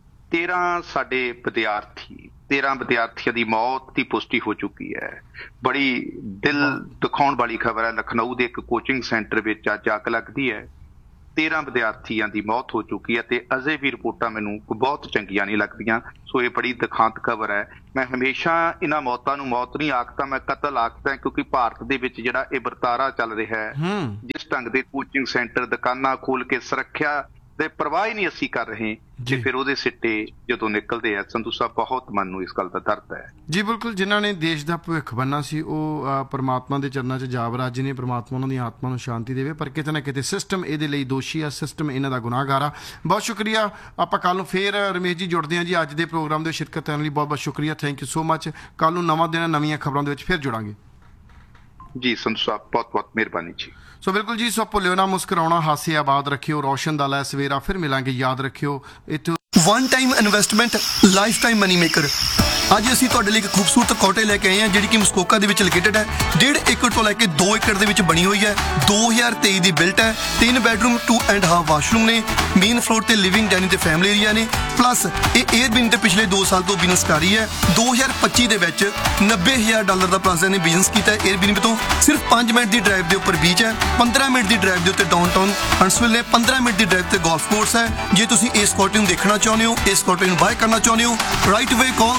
[SPEAKER 3] 13 ਸਾਡੇ ਵਿਦਿਆਰਥੀ 13 ਵਿਦਿਆਰਥੀਆਂ ਦੀ ਮੌਤ ਦੀ ਪੁਸ਼ਟੀ ਹੋ ਚੁੱਕੀ ਹੈ। ਬੜੀ ਦਿਲ ਦੁਖਾਉਣ ਵਾਲੀ ਖਬਰ ਹੈ। ਲਖਨਊ ਦੇ ਇੱਕ ਕੋਚਿੰਗ ਸੈਂਟਰ ਵਿੱਚ ਅੱਜ ਅੱਗ ਲੱਗਦੀ ਹੈ 13 ਵਿਦਿਆਰਥੀਆਂ ਦੀ ਮੌਤ ਹੋ ਚੁੱਕੀ ਹੈ ਤੇ ਅਜੇ ਵੀ ਰਿਪੋਰਟਾਂ ਮੈਨੂੰ ਬਹੁਤ ਚੰਗੀਆਂ ਨਹੀਂ ਲੱਗਦੀਆਂ। ਸੋ ਇਹ ਬੜੀ ਦੁਖਾਂਤ ਖਬਰ ਹੈ। ਮੈਂ ਹਮੇਸ਼ਾ ਇਹਨਾਂ ਮੌਤਾਂ ਨੂੰ ਮੌਤ ਨਹੀਂ ਆਖਦਾ, ਮੈਂ ਕਤਲ ਆਖਦਾ, ਕਿਉਂਕਿ ਭਾਰਤ ਦੇ ਵਿੱਚ ਜਿਹੜਾ ਇਹ ਵਰਤਾਰਾ ਚੱਲ ਰਿਹਾ ਹੈ, ਜਿਸ ਢੰਗ ਦੇ ਕੋਚਿੰਗ ਸੈਂਟਰ, ਦੁਕਾਨਾਂ ਖੋਲ ਕੇ ਸੁਰੱਖਿਆ ਦੇ ਪਰਵਾਹ ਹੀ ਨਹੀਂ ਅਸੀਂ ਕਰ ਰਹੇ ਤੇ ਫਿਰ ਉਹਦੇ ਸਿੱਟੇ ਜਦੋਂ ਨਿਕਲਦੇ ਆ, ਸੰਧੂ ਸਾਹਿਬ ਬਹੁਤ ਮਨ ਨੂੰ ਇਸ ਗੱਲ ਦਾ ਦਰਦ ਹੈ।
[SPEAKER 1] ਜੀ ਬਿਲਕੁਲ, ਜਿਨ੍ਹਾਂ ਨੇ ਦੇਸ਼ ਦਾ ਭਵਿੱਖ ਬਣਨਾ ਸੀ ਉਹ ਪਰਮਾਤਮਾ ਦੇ ਚਰਨਾਂ 'ਚ ਜਾ ਵਰਾਜੇ ਨੇ। ਪਰਮਾਤਮਾ ਉਹਨਾਂ ਦੀ ਆਤਮਾ ਨੂੰ ਸ਼ਾਂਤੀ ਦੇਵੇ, ਪਰ ਕਿਤੇ ਨਾ ਕਿਤੇ ਸਿਸਟਮ ਇਹਦੇ ਲਈ ਦੋਸ਼ੀ ਆ, ਸਿਸਟਮ ਇਹਨਾਂ ਦਾ ਗੁਨਾਹਗਾਰ ਆ। ਬਹੁਤ ਸ਼ੁਕਰੀਆ। ਆਪਾਂ ਕੱਲ੍ਹ ਨੂੰ ਫੇਰ ਰਮੇਸ਼ ਜੀ ਜੁੜਦੇ ਹਾਂ ਜੀ। ਅੱਜ ਦੇ ਪ੍ਰੋਗਰਾਮ ਦੇ ਸ਼ਿਰਕਤ ਕਰਨ ਲਈ ਬਹੁਤ ਬਹੁਤ ਸ਼ੁਕਰੀਆ। Thank you so much. ਕੱਲ੍ਹ ਨੂੰ ਨਵਾਂ ਦਿਨ, ਨਵੀਆਂ ਖਬਰਾਂ ਦੇ ਵਿੱਚ ਫਿਰ ਜੁੜਾਂਗੇ
[SPEAKER 3] ਜੀ। ਸੰਧੂ ਸਾਹਿਬ ਬਹੁਤ ਬਹੁਤ ਮਿਹਰਬਾਨੀ ਜੀ। ਸੋ
[SPEAKER 1] ਬਿਲਕੁਲ ਜੀ। ਸੋ ਭੁੱਲਿਓ ਨਾ ਮੁਸਕਰਾਉਣਾ, ਹਾਸੇ ਆਬਾਦ ਰੱਖਿਓ, ਰੌਸ਼ਨ ਦਾ ਲੈ ਸਵੇਰਾ। ਫਿਰ ਮਿਲਾਂਗੇ, ਯਾਦ ਰੱਖਿਓ। ਇੱਥੇ
[SPEAKER 7] one time investment, life time money maker. ਅੱਜ ਅਸੀਂ ਤੁਹਾਡੇ ਲਈ ਇੱਕ ਖੂਬਸੂਰਤ ਕੋਟੇ ਲੈ ਕੇ ਆਏ ਹਾਂ ਜਿਹੜੀ ਕਿ ਮਸਕੋਕਾ ਦੇ ਵਿੱਚ ਲੋਕੇਟਡ ਹੈ। 1.5 ਏਕੜ ਤੋਂ ਲੈ ਕੇ 2 ਏਕੜ ਦੇ ਵਿੱਚ ਬਣੀ ਹੋਈ ਹੈ। 2023 ਦੀ ਬਿਲਟ ਹੈ। 3 ਬੈਡਰੂਮ 2.5 ਵਾਸ਼ਰੂਮ ਨੇ। ਮੇਨ ਫਲੋਰ ਤੇ ਲਿਵਿੰਗ, ਡਾਈਨਿੰਗ ਤੇ ਫੈਮਿਲੀ ਏਰੀਆ ਨੇ। ਪਲੱਸ ਇਹ 에ਅਰਬਿਨ ਤੇ ਪਿਛਲੇ 2 ਸਾਲ ਤੋਂ ਬਿਜ਼ਨਸ ਕਰ ਰਹੀ ਹੈ। 2025 ਦੇ ਵਿੱਚ $90,000 ਦਾ ਪਲੱਸ ਨੇ ਬਿਜ਼ਨਸ ਕੀਤਾ 에ਅਰਬਿਨ ਤੋਂ। ਸਿਰਫ 5 ਮਿੰਟ ਦੀ ਡਰਾਈਵ ਦੇ ਉੱਪਰ ਬੀਚ ਹੈ। 15 ਮਿੰਟ ਦੀ ਡਰਾਈਵ ਦੇ ਉੱਤੇ ਡਾਊਨਟਾਊਨ ਹੰਟਸਵਿਲ ਨੇ। 15 ਮਿੰਟ ਦੀ ਡਰਾਈਵ ਤੇ ਗੋਲਫ ਕੋਰਸ ਹੈ। ਜੇ ਤੁਸੀਂ ਇਸ ਕੋਟੇ ਨੂੰ ਦੇਖਣਾ ਚਾਹੁੰਦੇ ਹੋ, ਇਸ ਕੋਟੇ ਨੂੰ ਬਾਏ ਕਰਨਾ ਚਾਹੁੰਦੇ ਹੋ, ਰਾਈਟ ਵੇ ਕਾਲ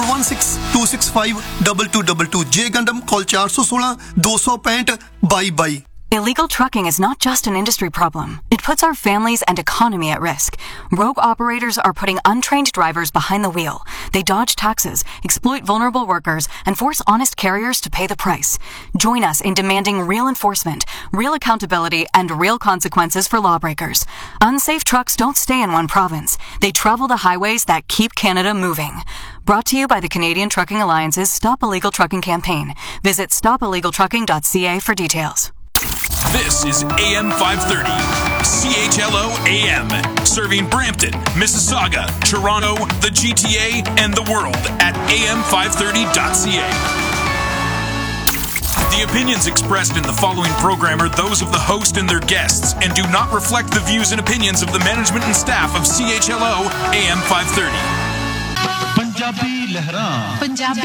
[SPEAKER 7] 4162652222। ਜੇ ਗੰਡਮ ਕਾਲ 416-265-2222।
[SPEAKER 8] Illegal trucking is not just an industry problem. It puts our families and economy at risk. Rogue operators are putting untrained drivers behind the wheel. They dodge taxes, exploit vulnerable workers, and force honest carriers to pay the price. Join us in demanding real enforcement, real accountability, and real consequences for lawbreakers. Unsafe trucks don't stay in one province. They travel the highways that keep Canada moving. Brought to you by the Canadian Trucking Alliance's Stop Illegal Trucking campaign. Visit stopillegaltrucking.ca for details.
[SPEAKER 9] This is AM 530, CHLO AM, serving Brampton, Mississauga, Toronto, the GTA, and the world at am530.ca. The opinions expressed in the following program are those of the host and their guests and do not reflect the views and opinions of the management and staff of CHLO AM 530.
[SPEAKER 10] Punjabi ਲਹਿਰਾਂ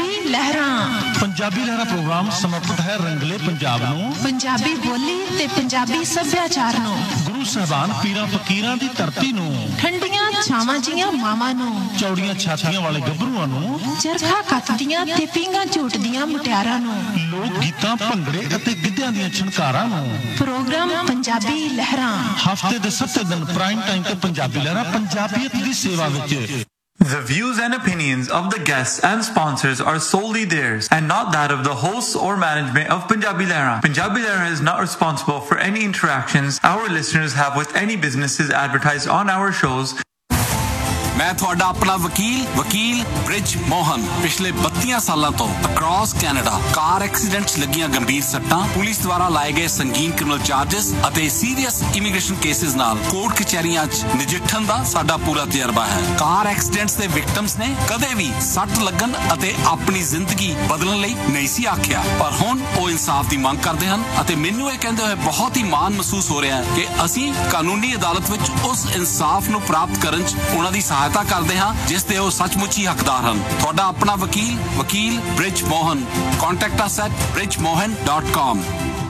[SPEAKER 10] programme ਸਮਰਪਿਤ ਹੈ ਰੰਗਲੇ ਪੰਜਾਬ ਨੂੰ, ਪੰਜਾਬੀ ਬੋਲੀ ਤੇ ਪੰਜਾਬੀ ਸੱਭਿਆਚਾਰ ਨੂੰ, ਗੁਰੂ ਸਾਹਿਬਾਨ ਪੀਰਾਂ ਫਕੀਰਾਂ ਦੀ ਧਰਤੀ ਨੂੰ, ਠੰਡੀਆਂ ਛਾਵਾਂ ਜੀਆਂ ਮਾਵਾਂ ਨੂੰ, ਚੌੜੀਆਂ ਛਾਤੀਆਂ ਵਾਲੇ ਗੱਭਰੂਆਂ ਨੂੰ, ਚਰਖਾ ਕੱਤਦੀਆਂ ਤੇ ਪੀਂਘਾਂ ਝੂਟਦੀਆਂ ਮੁਟਿਆਰਾਂ ਨੂੰ, ਲੋਕ ਗੀਤਾਂ, ਭੰਗੜੇ ਅਤੇ ਗਿੱਧਿਆਂ ਦੀਆਂ ਛਣਕਾਰਾਂ ਨੂੰ। ਪ੍ਰੋਗਰਾਮ ਪੰਜਾਬੀ ਲਹਿਰਾਂ ਹਫ਼ਤੇ ਦੇ 7 ਦਿਨ ਪ੍ਰਾਈਮ ਟਾਈਮ ਤੇ ਪੰਜਾਬੀ ਲਹਿਰਾਂ ਪੰਜਾਬੀਅਤ ਦੀ ਸੇਵਾ ਵਿੱਚ।
[SPEAKER 11] The views and opinions of the guests and sponsors are solely theirs and not that of the hosts or management of Punjabi Lehra. Punjabi Lehra is not responsible for any interactions our listeners have with any businesses advertised on our shows.
[SPEAKER 12] ਮੈਂ ਤੁਹਾਡਾ ਆਪਣਾ ਵਕੀਲ bridge Mohan. ਪਿਛਲੇ 32 ਸਾਲਾਂ ਤੋਂ across Canada ਕਾਰ accidents ਲੱਗੀਆਂ ਗੰਭੀਰ ਸੱਟਾਂ, ਪੁਲਿਸ ਦੁਆਰਾ ਲਾਏ ਗਏ ਸੰਗੀਨ ਕ੍ਰਿਮੀਨਲ ਚਾਰजेस ਅਤੇ ਸੀਰੀਅਸ ਇਮੀਗ੍ਰੇਸ਼ਨ ਕੇਸਿਸ ਨਾਲ ਕੋਰਟ ਕਚਹਿਰੀਆਂ 'ਚ ਨਜਿੱਠਣ ਦਾ ਸਾਡਾ ਪੂਰਾ ਤਜਰਬਾ ਹੈ। ਕਾਰ ਐਕਸੀਡੈਂਟਸ ਦੇ ਵਿਕਟਮਸ ਨੇ ਕਦੇ ਵੀ ਸੱਟ ਲੱਗਣ ਅਤੇ ਆਪਣੀ ਜ਼ਿੰਦਗੀ ਬਦਲਣ ਲਈ ਨਹੀਂ ਸੀ ਆਖਿਆ, ਪਰ ਹੁਣ ਉਹ ਇਨਸਾਫ ਦੀ ਮੰਗ ਕਰਦੇ ਹਨ ਅਤੇ ਮੈਨੂੰ ਇਹ ਕਹਿੰਦੇ ਹੋਏ ਬਹੁਤ ਹੀ ਮਾਣ ਮਹਿਸੂਸ ਹੋ ਰਿਹਾ ਹੈ ਕਿ ਅਸੀਂ ਕਾਨੂੰਨੀ ਅਦਾਲਤ ਵਿੱਚ ਉਸ ਇਨਸਾਫ ਨੂੰ ਪ੍ਰਾਪਤ ਕਰਨ 'ਚ ਉਹਨਾਂ ਦੀ ਸਹਾਇਤਾ ਕਰਦੇ ਹਾਂ ਜਿਸ ਦੇ ਉਹ ਸੱਚਮੁੱਚ ਹੀ ਹੱਕਦਾਰ ਹਨ। ਤੁਹਾਡਾ ਆਪਣਾ ਵਕੀਲ bridge Mohan. Contact us at bridgemohan.com।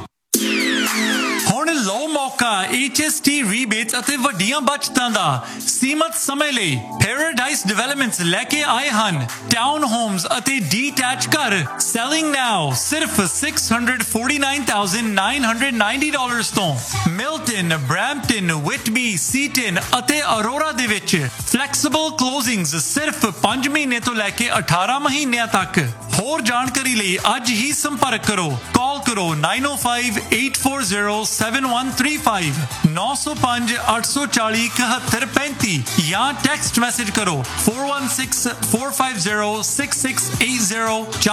[SPEAKER 11] ਹੁਣ ਲਓ ਮੌਕਾ HST ਰੀਬੇਟਸ ਅਤੇ ਵੱਡੀਆਂ ਬਚਤਾਂ ਦਾ। ਸੀਮਤ ਸਮੇਂ ਲਈ ਪੈਰਾਡਾਈਸ ਡਿਵੈਲਪਮੈਂਟਸ ਲੈ ਕੇ ਆਏ ਹਨ ਟਾਊਨ ਹੋਮਸ ਅਤੇ ਡੀਟੈਚ ਘਰ। ਸੈਲਿੰਗ ਨਾਓ ਸਿਰਫ $649,990 ਤੋਂ। ਮਿਲਟਨ, ਬ੍ਰੈਂਪਟਨ, ਵਿਟਬੀ, ਸੀਟਨ ਅਤੇ ਅਰੋਰਾ ਦੇ ਵਿੱਚ ਫਲੈਕਸੀਬਲ ਕਲੋਜ਼ਿੰਗਸ ਸਿਰਫ 5 ਮਹੀਨੇ ਤੋਂ ਲੈ ਕੇ 18 ਮਹੀਨਿਆਂ ਤੱਕ। ਹੋਰ ਜਾਣਕਾਰੀ ਲਈ ਅੱਜ ਹੀ ਸੰਪਰਕ ਕਰੋ। ਕਾਲ ਕਰੋ 905-840-7135 905-840-7135 ਜਾਂ ਟੈਕਸਟ ਮੈਸੇਜ ਕਰੋ 416-450-6680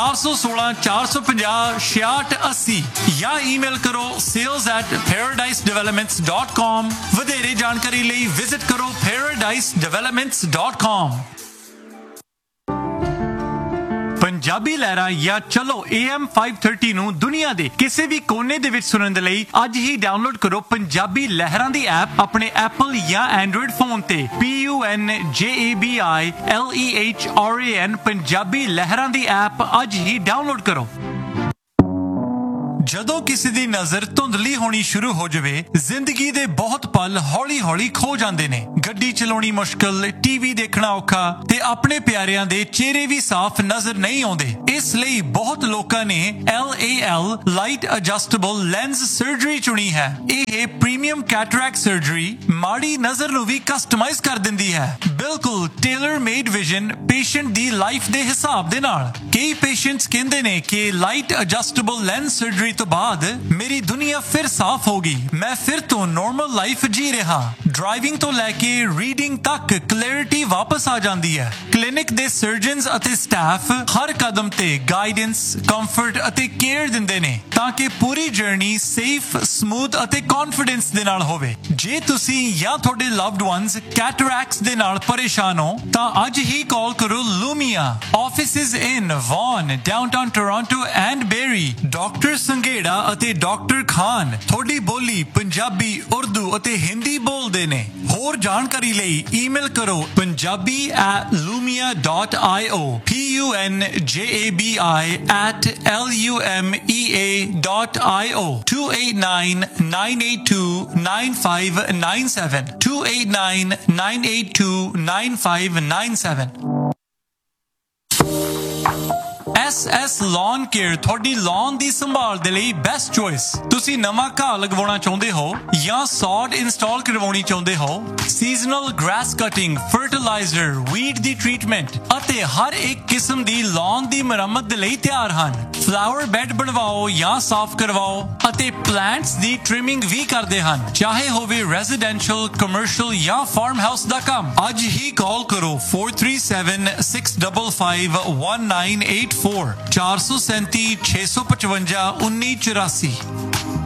[SPEAKER 11] 416-450-6680 ਜਾਂ ਈਮੇਲ ਕਰੋ sales@paradisedevelopments.com। ਵਧੇਰੇ ਜਾਣਕਾਰੀ ਲਈ ਵਿਜ਼ਿਟ ਕਰੋ paradisedevelopments.com। ਪੰਜਾਬੀ ਲਹਿਰਾਂ ਜਾਂ ਚਲੋ AM 530 ਨੂੰ ਦੁਨੀਆ ਦੇ ਕਿਸੇ ਵੀ ਕੋਨੇ ਦੇ ਵਿੱਚ ਸੁਣਨ ਦੇ ਲਈ ਅੱਜ ਹੀ ਡਾਊਨਲੋਡ ਕਰੋ ਪੰਜਾਬੀ ਲਹਿਰਾਂ ਦੀ ਐਪ ਆਪਣੇ ਐਪਲ ਜਾਂ ਐਂਡਰੋਇਡ ਫੋਨ ਤੇ। PUNJABILEHRAN ਪੰਜਾਬੀ ਲਹਿਰਾਂ ਦੀ ਐਪ ਅੱਜ ਹੀ ਡਾਊਨਲੋਡ ਕਰੋ। ਜਦੋਂ ਕਿਸੇ ਦੀ ਨਜ਼ਰ ਧੁੰਦਲੀ ਹੋਣੀ ਸ਼ੁਰੂ ਹੋ ਜਾਵੇ, ਜ਼ਿੰਦਗੀ ਦੇ ਬਹੁਤ ਪਲ ਹੌਲੀ-ਹੌਲੀ ਖੋ ਜਾਂਦੇ ਨੇ। ਗੱਡੀ ਚਲਾਉਣੀ ਮੁਸ਼ਕਲ, ਟੀਵੀ ਦੇਖਣਾ ਔਖਾ ਤੇ ਆਪਣੇ ਪਿਆਰਿਆਂ ਦੇ ਚਿਹਰੇ ਵੀ ਸਾਫ਼ ਨਜ਼ਰ ਨਹੀਂ ਆਉਂਦੇ। ਇਸ ਲਈ ਬਹੁਤ ਲੋਕਾਂ ਨੇ LAL light adjustable lens surgery ਚੁਣੀ ਹੈ। ਇਹ ਪ੍ਰੀਮੀਅਮ ਕੈਟਰੈਕਟ ਸਰਜਰੀ ਮਾੜੀ ਨਜ਼ਰ ਨੂੰ ਵੀ ਕਸਟਮਾਈਜ਼ ਕਰ ਦਿੰਦੀ ਹੈ, ਬਿਲਕੁਲ ਟੇਲਰ ਮੇਡ ਵਿਜ਼ਨ ਪੇਸ਼ੈਂਟ ਦੀ ਲਾਈਫ ਦੇ ਹਿਸਾਬ ਦੇ ਨਾਲ। ਕਈ ਪੇਸ਼ੈਂਟਸ ਕਹਿੰਦੇ ਨੇ ਕਿ ਲਾਈਟ ਐਡਜਸਟੇਬਲ ਲੈਂਸ ਸਰਜਰੀ ਤੋਂ ਬਾਅਦ ਮੇਰੀ ਦੁਨੀਆ ਫਿਰ ਸਾਫ਼ ਹੋ ਗਈ, ਮੈਂ ਫਿਰ ਤੋਂ ਨਾਰਮਲ ਲਾਈਫ ਜੀ ਰਿਹਾ। ਡਰਾਈਵਿੰਗ ਤੋਂ ਲੈ ਕੇ ਰੀਡਿੰਗ ਤੱਕ ਕਲੈਰਿਟੀ ਵਾਪਸ ਆ ਜਾਂਦੀ ਹੈ। ਕਲੀਨਿਕ ਦੇ ਸਰਜਨਸ ਅਤੇ ਸਟਾਫ ਹਰ ਕਦਮ ਤੇ ਗਾਈਡੈਂਸ, ਕੰਫਰਟ ਅਤੇ ਕੇਅਰ ਦਿੰਦੇ ਨੇ ਤਾਂ ਕਿ ਪੂਰੀ ਜਰਨੀ ਸੇਫ, ਸਮੂਥ ਅਤੇ ਕੌਨਫੀਡੈਂਸ ਦੇ ਨਾਲ ਹੋਵੇ। ਜੇ ਤੁਸੀਂ ਜਾਂ ਤੁਹਾਡੇ ਲਵਡ ਵਨਸ ਕੈਟਰੈਕਟਸ ਦੇ ਨਾਲ ਪਰੇਸ਼ਾਨ ਹੋ ਤਾਂ ਅੱਜ ਹੀ ਕਾਲ ਕਰੋ ਲੂਮੀਆ। Offices in won, downtown Toronto and berry. Doctor Sanghera ਅਤੇ ਡਾਕਟਰ ਖਾਨ ਤੁਹਾਡੀ ਬੋਲੀ ਪੰਜਾਬੀ, ਉਰਦੂ ਅਤੇ ਹਿੰਦੀ ਬੋਲਦੇ ਨੇ। ਹੋਰ ਜਾਣਕਾਰੀ ਲਈ ਈਮੇਲ ਕਰੋ punjabi@lumia.io punjabi@lumea.io 289-982-9597 289-982-9597। SS Lawn Care ਤੁਹਾਡੀ lawn ਦੀ ਸੰਭਾਲ ਦੇ ਲਈ ਬੈਸਟ ਚੋਇਸ। ਤੁਸੀਂ ਨਵਾਂ ਘਾਹ ਲਗਵਾਉਣਾ ਚਾਹੁੰਦੇ ਹੋ ਜਾਂ ਸੌਡ ਇੰਸਟਾਲ ਕਰਵਾਉਣੀ ਚਾਹੁੰਦੇ ਹੋ, seasonal grass cutting, fertiliser, weed ਦੀ ਟ੍ਰੀਟਮੈਂਟ ਅਤੇ ਹਰ ਇੱਕ ਕਿਸਮ ਦੀ lawn ਦੀ ਮੁਰੰਮਤ ਦੇ ਲਈ ਤਿਆਰ ਹਨ। ਫਲਾਵਰ ਬੈੱਡ ਬਣਵਾਓ ਜਾਂ ਸਾਫ਼ ਕਰਵਾਓ ਅਤੇ ਪਲਾਂਟਸ ਦੀ ਟ੍ਰਿਮਿੰਗ ਵੀ ਕਰਦੇ ਹਨ, ਚਾਹੇ ਹੋਵੇ ਰੈਜ਼ੀਡੈਂਸ਼ੀਅਲ, ਕਮਰਸ਼ੀਅਲ ਜਾਂ ਫਾਰਮ ਹਾਊਸ ਦਾ ਕੰਮ। ਅੱਜ ਹੀ ਕਾਲ ਕਰੋ 437-655-1984 437-655-1984।